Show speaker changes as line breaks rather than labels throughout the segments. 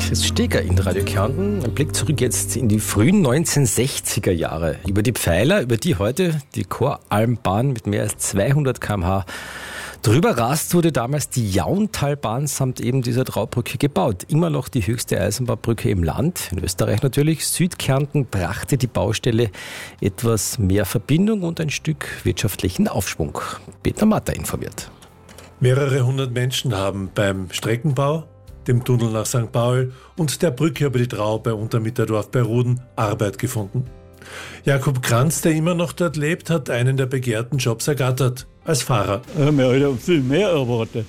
Chris Steger in Radio Kärnten. Ein Blick zurück jetzt in die frühen 1960er Jahre. Über die Pfeiler, über die heute die Koralmbahn mit mehr als 200 km/h drüber rast, wurde damals die Jauntalbahn samt eben dieser Traubrücke gebaut. Immer noch die höchste Eisenbahnbrücke im Land, in Österreich natürlich. Südkärnten brachte die Baustelle etwas mehr Verbindung und ein Stück wirtschaftlichen Aufschwung. Peter Matter informiert.
Mehrere hundert Menschen haben beim Streckenbau, dem Tunnel nach St. Paul und der Brücke über die Trau bei Untermitterdorf bei Ruden Arbeit gefunden. Jakob Kranz, der immer noch dort lebt, hat einen der begehrten Jobs ergattert, als Fahrer.
Wir haben viel mehr erwartet.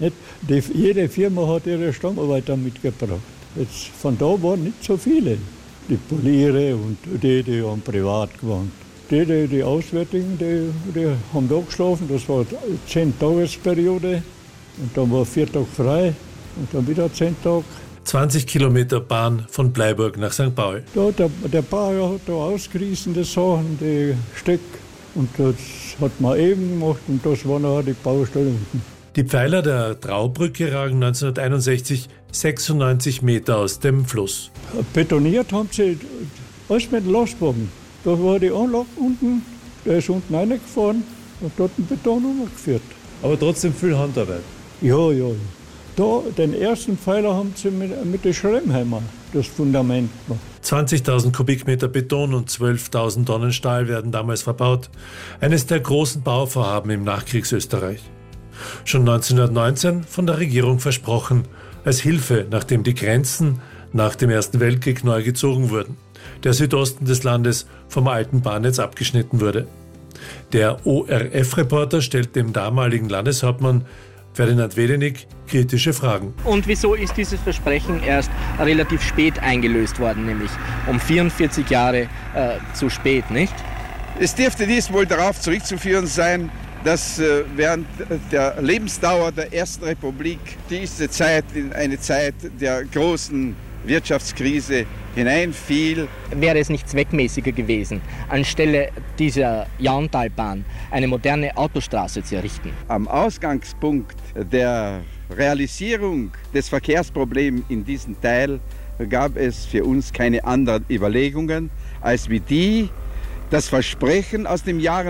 Jede Firma hat ihre Stammarbeiter mitgebracht. Jetzt, von da waren nicht so viele. Die Poliere und die haben privat gewohnt. Die Auswärtigen, die haben da geschlafen. Das war eine 10-Tagesperiode. Und dann war 4 Tage frei und dann wieder 10 Tage.
20 Kilometer Bahn von Bleiburg nach St. Paul.
Da, der Bauer hat da ausgerissen, die Sachen, die Stück. Und das hat man eben gemacht und das war nachher die Baustelle unten.
Die Pfeiler der Traubrücke ragen 1961 96 Meter aus dem Fluss.
Betoniert haben sie alles mit dem Lastwagen. Da war die Anlage unten, der ist unten reingefahren und dort den Beton umgeführt.
Aber trotzdem viel Handarbeit.
Ja. Da, den ersten Pfeiler haben sie mit der Schremmheimer das Fundament gemacht.
20.000 Kubikmeter Beton und 12.000 Tonnen Stahl werden damals verbaut. Eines der großen Bauvorhaben im Nachkriegsösterreich. Schon 1919 von der Regierung versprochen, als Hilfe, nachdem die Grenzen nach dem Ersten Weltkrieg neu gezogen wurden. Der Südosten des Landes vom alten Bahnnetz abgeschnitten wurde. Der ORF-Reporter stellt dem damaligen Landeshauptmann Ferdinand Wedenig kritische Fragen.
Und wieso ist dieses Versprechen erst relativ spät eingelöst worden, nämlich um 44 Jahre zu spät, nicht?
Es dürfte dies wohl darauf zurückzuführen sein, dass während der Lebensdauer der Ersten Republik diese Zeit in eine Zeit der großen Wirtschaftskrise hineinfiel.
Wäre es nicht zweckmäßiger gewesen, anstelle dieser Jauntalbahn eine moderne Autostraße zu errichten?
Am Ausgangspunkt der Realisierung des Verkehrsproblems in diesem Teil gab es für uns keine anderen Überlegungen, als wie die, das Versprechen aus dem Jahre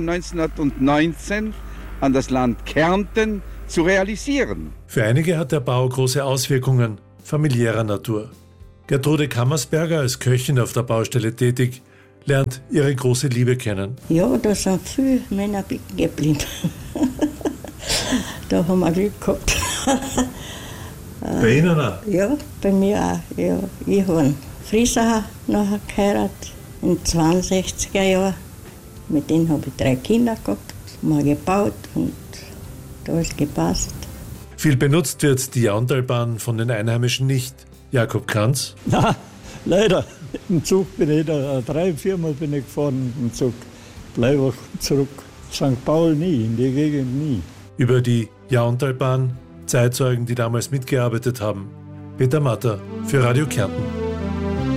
1919 an das Land Kärnten zu realisieren.
Für einige hat der Bau große Auswirkungen familiärer Natur. Gertrude Kammersberger, als Köchin auf der Baustelle tätig, lernt ihre große Liebe kennen.
Ja, da sind viele Männer bicken geblieben. Da haben wir Glück gehabt.
Bei Ihnen auch?
Ja, bei mir auch. Ja. Ich habe einen Frieser nachher geheiratet, in den 62er Jahren. Mit denen habe ich 3 Kinder gehabt, mal gebaut und da ist gepasst.
Viel benutzt wird die Jauntalbahn von den Einheimischen nicht. Jakob Kranz?
Na, leider. Im Zug bin ich da 3-4 Mal bin ich gefahren im Zug. Bleiburg zurück. St. Paul nie, in die Gegend nie.
Über die Jauntalbahn, Zeitzeugen, die damals mitgearbeitet haben. Peter Matter für Radio Kärnten.